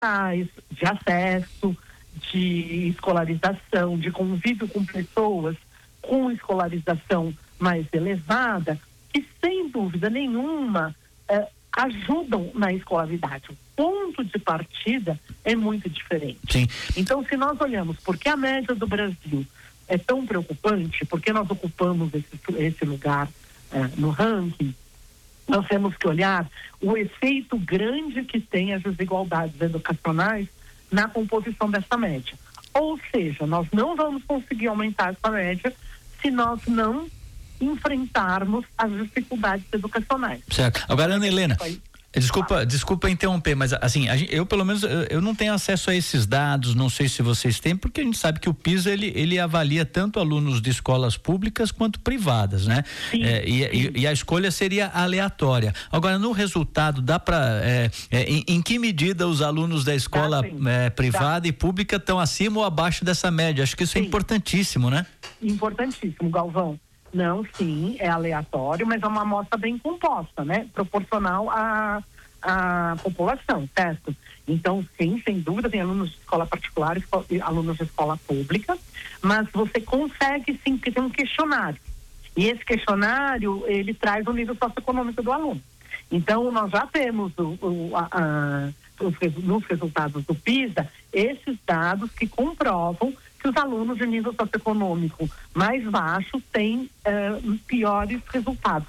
de acesso, de escolarização, de convívio com pessoas com escolarização mais elevada, que sem dúvida nenhuma ajudam na escolaridade. O ponto de partida é muito diferente. Sim. Então, se nós olhamos por que a média do Brasil é tão preocupante, porque nós ocupamos esse lugar no ranking, nós temos que olhar o efeito grande que tem as desigualdades educacionais na composição dessa média. Ou seja, nós não vamos conseguir aumentar essa média se nós não enfrentarmos as dificuldades educacionais. Certo. Agora, Ana Helena, desculpa interromper, mas assim, eu pelo menos eu não tenho acesso a esses dados, não sei se vocês têm, porque a gente sabe que o PISA ele avalia tanto alunos de escolas públicas quanto privadas, né? Sim, e a escolha seria aleatória. Agora, no resultado, dá para em que medida os alunos da escola privada e pública estão acima ou abaixo dessa média? Acho que isso é importantíssimo, né? Importantíssimo, Galvão. Não, sim, é aleatório, mas é uma amostra bem composta, né? Proporcional à população, certo? Então, sim, sem dúvida, tem alunos de escola particular e alunos de escola pública, mas você consegue, sim, porque tem um questionário. E esse questionário, ele traz o nível socioeconômico do aluno. Então, nós já temos nos resultados do PISA, esses dados que comprovam que os alunos de nível socioeconômico mais baixo têm piores resultados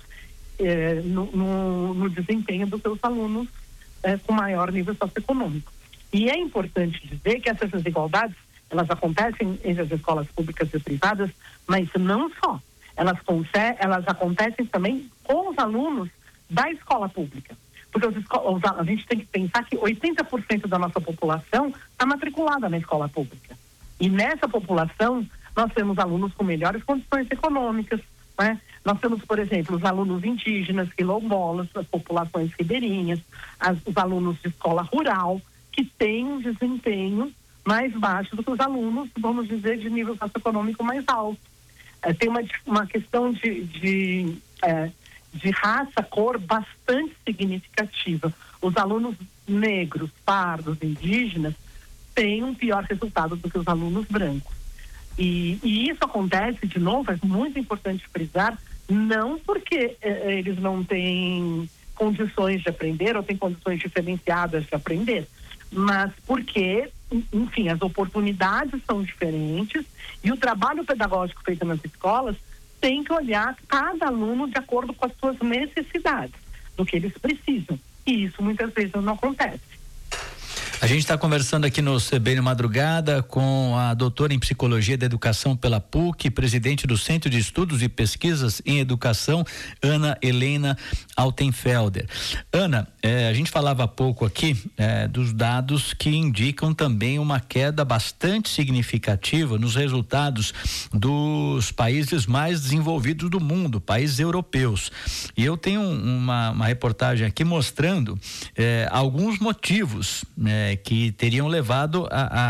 no desempenho dos seus alunos com maior nível socioeconômico. E é importante dizer que essas desigualdades, elas acontecem entre as escolas públicas e privadas, mas não só. Elas acontecem também com os alunos da escola pública. Porque a gente tem que pensar que 80% da nossa população está matriculada na escola pública. E nessa população, nós temos alunos com melhores condições econômicas, né? Nós temos, por exemplo, os alunos indígenas, quilombolas, as populações ribeirinhas, os alunos de escola rural, que têm um desempenho mais baixo do que os alunos, vamos dizer, de nível socioeconômico mais alto. Tem uma questão de raça, cor bastante significativa. Os alunos negros, pardos, indígenas, têm um pior resultado do que os alunos brancos. E isso acontece, de novo, é muito importante frisar, não porque eles não têm condições de aprender ou têm condições diferenciadas de aprender, mas porque, enfim, as oportunidades são diferentes e o trabalho pedagógico feito nas escolas tem que olhar cada aluno de acordo com as suas necessidades, do que eles precisam. E isso muitas vezes não acontece. A gente está conversando aqui no CBN Madrugada com a doutora em Psicologia da Educação pela PUC, presidente do Centro de Estudos e Pesquisas em Educação, Ana Helena Altenfelder. Ana, a gente falava há pouco aqui dos dados que indicam também uma queda bastante significativa nos resultados dos países mais desenvolvidos do mundo, países europeus. E eu tenho uma reportagem aqui mostrando alguns motivos, que teriam levado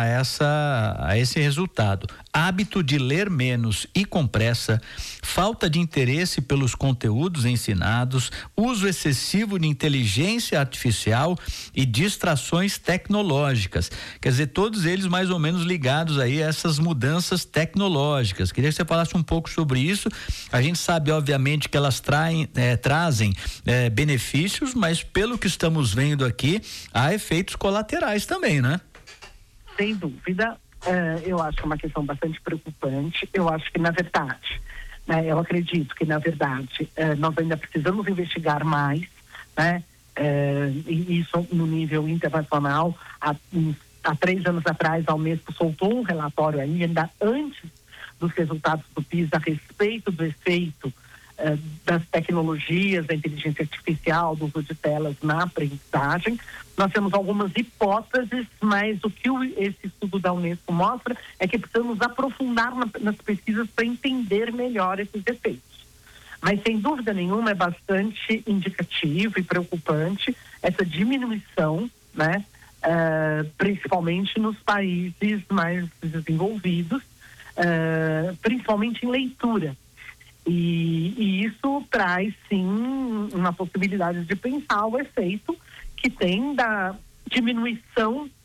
a esse resultado. Hábito de ler menos e com pressa, falta de interesse pelos conteúdos ensinados, uso excessivo de inteligência artificial e distrações tecnológicas. Quer dizer, todos eles mais ou menos ligados aí a essas mudanças tecnológicas. Queria que você falasse um pouco sobre isso. A gente sabe, obviamente, que elas trazem benefícios, mas pelo que estamos vendo aqui, há efeitos colaterais também, né? Sem dúvida. Eu acho que é uma questão bastante preocupante. Eu acho que, na verdade, eu acredito que, na verdade, nós ainda precisamos investigar mais, né? E isso no nível internacional. Há 3 anos atrás, a Unesco soltou um relatório ainda antes dos resultados do PISA a respeito do efeito das tecnologias, da inteligência artificial, do uso de telas na aprendizagem. Nós temos algumas hipóteses, mas o que esse estudo da Unesco mostra é que precisamos aprofundar nas pesquisas para entender melhor esses efeitos. Mas, sem dúvida nenhuma, é bastante indicativo e preocupante essa diminuição, né? Principalmente nos países mais desenvolvidos, principalmente em leitura. E isso traz, sim, uma possibilidade de pensar o efeito que tem da diminuição